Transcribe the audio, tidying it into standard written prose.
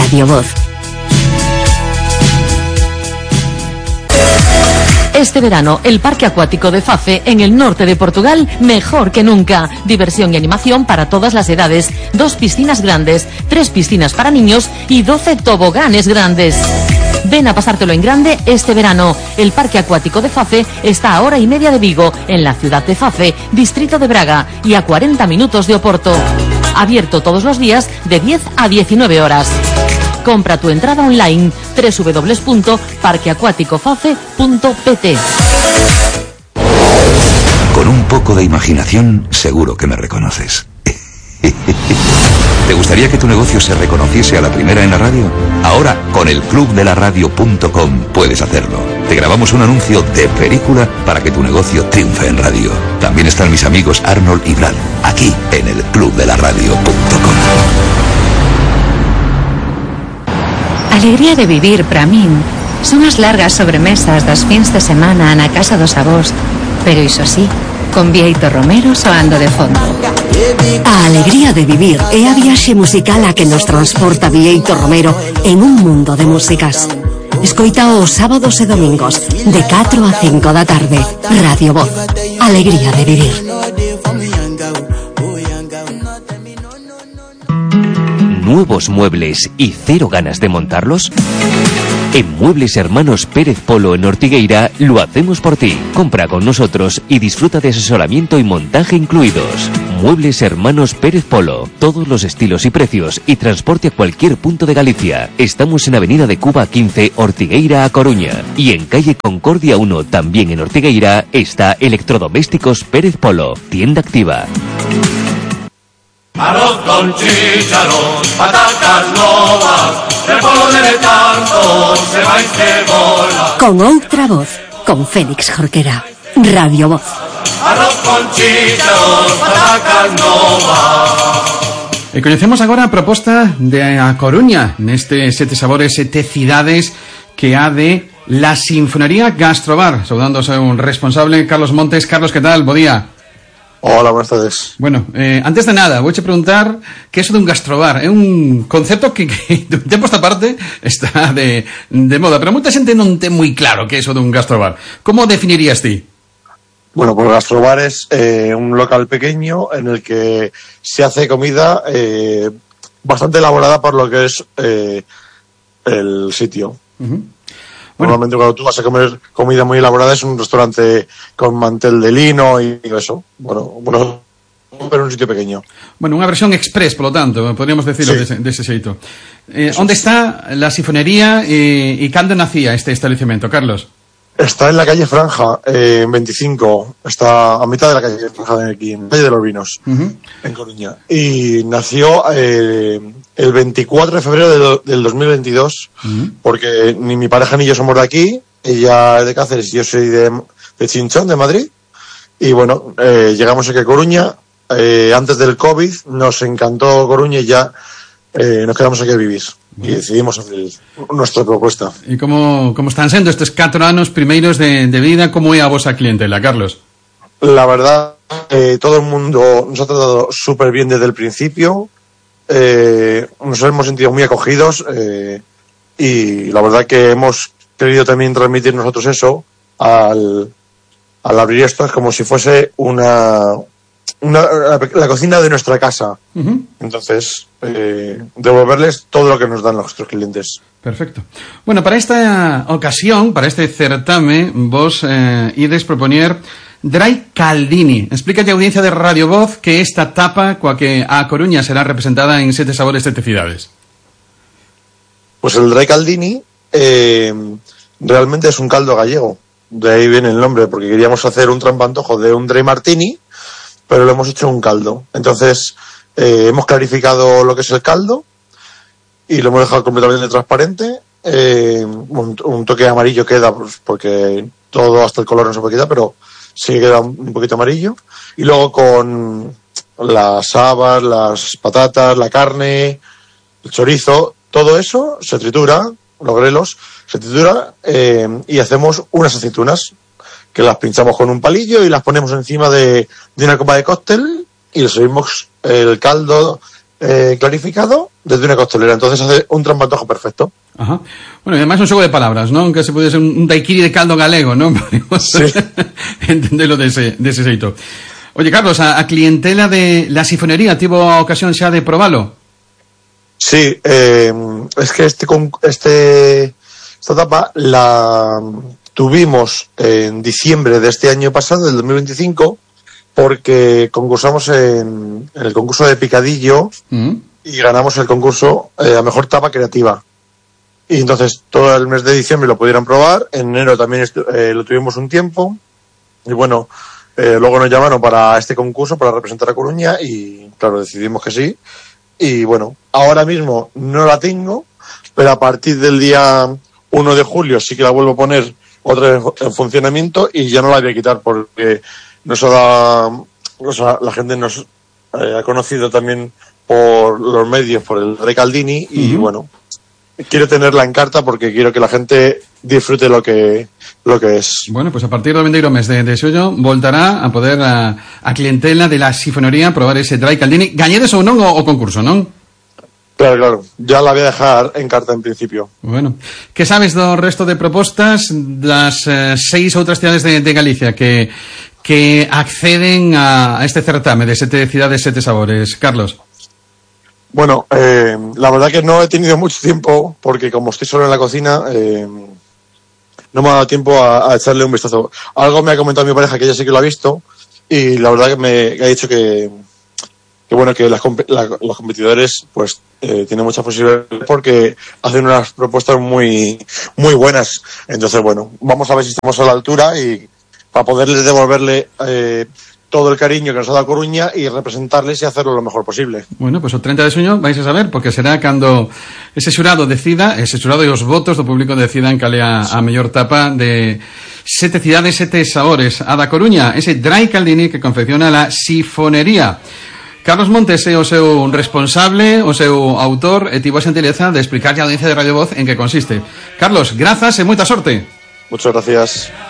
Radio Voz. Este verano, el Parque Acuático de Fafe, en el norte de Portugal, mejor que nunca. Diversión y animación para todas las edades. 2 piscinas grandes, 3 piscinas para niños y 12 toboganes grandes. Ven a pasártelo en grande este verano. El Parque Acuático de Fafe está a 1 hora y media de Vigo, en la ciudad de Fafe, distrito de Braga, y a 40 minutos de Oporto. Abierto todos los días de 10 a 19 horas. Compra tu entrada online www.parqueacuaticofafe.pt. Con un poco de imaginación, seguro que me reconoces. ¿Te gustaría que tu negocio se reconociese a la primera en la radio? Ahora, con el clubdelaradio.com puedes hacerlo. Te grabamos un anuncio de película para que tu negocio triunfe en radio. También están mis amigos Arnold y Brad, aquí en el clubdelaradio.com. Alegría de vivir para min son as largas sobremesas das fins de semana na casa dos avós, pero iso sí, con Bieito Romero soando de fondo. A alegría de vivir é a viaxe musical a que nos transporta Bieito Romero en un mundo de músicas. Escoita os sábados e domingos de 4 a 5 da tarde. Radio Voz. Alegría de vivir. ¿Nuevos muebles y cero ganas de montarlos? En Muebles Hermanos Pérez Polo en Ortigueira lo hacemos por ti. Compra con nosotros y disfruta de asesoramiento y montaje incluidos. Muebles Hermanos Pérez Polo. Todos los estilos y precios y transporte a cualquier punto de Galicia. Estamos en Avenida de Cuba 15, Ortigueira a Coruña. Y en calle Concordia 1, también en Ortigueira, está Electrodomésticos Pérez Polo. Tienda activa. Arroz con chícharos, patatas novas, repollo de tanto, ceba y cebolla. Con outra voz, con Félix Jorquera. Radio Voz. Arroz con chícharos, patatas novas. E coñecemos agora a proposta de A Coruña, neste Sete Sabores, Sete Cidades, que ha de la Sinfonería Gastrobar. Saudando a un responsable, Carlos Montes. Carlos, que tal? Bo día. Hola, buenas tardes. Bueno, antes de nada, vouche preguntar que é iso dun gastrobar. É un concepto que de un tempo esta parte está de moda, pero moita xente non ten moi claro que é iso dun gastrobar. Como definirías ti? Bueno, pues gastrobar es un local pequeño en el que se hace comida bastante elaborada por lo que es el sitio. Uh-huh. Bueno. Normalmente cuando tú vas a comer comida muy elaborada es un restaurante con mantel de lino y eso. Bueno, pero un sitio pequeño. Bueno, unha versión express, polo tanto, podríamos decirlo sí. dese xeito. Onde está la Sinfonería e cando nacía este establecimiento, Carlos? Está en la calle Franja, en 25. Está a mitad de la calle Franja, aquí, en calle de los Vinos, uh-huh. En Coruña. Y nació el 24 de febrero del 2022, uh-huh. Porque ni mi pareja ni yo somos de aquí. Ella es de Cáceres y yo soy de Chinchón, de Madrid. Y bueno, llegamos aquí a Coruña. Antes del COVID nos encantó Coruña y ya nos quedamos aquí a vivir. Y decidimos hacer nuestra propuesta. E como están sendo estes 4 anos primeiros de vida? Como é a vosa clientela, Carlos? La verdad, todo el mundo nos ha tratado súper bien desde el principio. Nos hemos sentido muy acogidos y la verdad que hemos querido también transmitir nosotros eso al abrir esto. Es como si fuese la cocina de nuestra casa. Uh-huh. Entonces, devolverles todo lo que nos dan nuestros clientes. Perfecto. Bueno, para esta ocasión, para este certame, vos ides propoñer Dry Caldini. Explícate a audiencia de Radio Voz que esta tapa coa que A Coruña será representada en Sete Sabores, Sete Cidades. Pues el Dry Caldini realmente es un caldo gallego. De ahí viene el nombre, porque queríamos hacer un trampantojo de un Dry Martini, pero lo hemos hecho un caldo. Entonces, hemos clarificado lo que es el caldo y lo hemos dejado completamente transparente. Un toque amarillo queda, pues, porque todo hasta el color no se puede quitar, pero sí queda un poquito amarillo. Y luego con las habas, las patatas, la carne, el chorizo, todo eso se tritura, los grelos, se tritura y hacemos unas aceitunas que las pinchamos con un palillo y las ponemos encima de una copa de cóctel y le servimos el caldo clarificado desde una costelera. Entonces hace un trampantojo perfecto. Ajá. Bueno, y además un xogo de palabras, ¿no? Aunque se puede ser un daiquiri de caldo galego, ¿no? Sí. Entenderlo de ese xeito. Oye, Carlos, a clientela de la sifonería, tivo ocasión xa de probalo? Sí, es que esta etapa la tuvimos en diciembre de este año pasado, del 2025, porque concursamos en el concurso de picadillo y ganamos el concurso a mejor tapa creativa. Y entonces todo el mes de diciembre lo pudieron probar, en enero también lo tuvimos un tiempo, y bueno, luego nos llamaron para este concurso, para representar a Coruña, y claro, decidimos que sí. Y bueno, ahora mismo no la tengo, pero a partir del día 1 de julio sí que la vuelvo a poner otra vez en funcionamiento, y ya no la voy a quitar porque la gente nos ha conocido también por los medios, por el Dry Caldini, y bueno, quiero tenerla en carta porque quiero que la gente disfrute lo que es. Bueno, pues a partir do vindeiro mes de xullo voltará a poder a clientela de la sifonería probar ese Dry Caldini. Gañedes ou non o concurso, non? Claro, ya la voy a dejar en carta en principio. Bueno, que sabes do resto de propostas das 6 outras cidades de Galicia que acceden a este certame de 7 cidades, 7 sabores? Carlos. Bueno, la verdad que no he tenido mucho tiempo porque como estoy solo en la cocina no me ha dado tiempo a echarle un vistazo. Algo me ha comentado mi pareja que ella sí que lo ha visto, y la verdad que me ha dicho que bueno, que los competidores pues tienen muchas posibilidades porque hacen unas propuestas muy muy buenas. Entonces bueno, vamos a ver si estamos a la altura y para poderles devolverle todo el cariño que nos ha dado Coruña y representarles y hacerlo lo mejor posible. Bueno, pues o 30 de xuño vais a saber, porque será cando ese xurado e os votos do público decidan cal é a mellor tapa de 7 cidades, 7 sabores. A da Coruña, ese Dry Caldini que confecciona la sifonería. Carlos Montes é o seu responsable, o seu autor, e tivo a xentileza de explicar a audiencia de Radio Voz en que consiste. Carlos, grazas e moita sorte. Muchas gracias.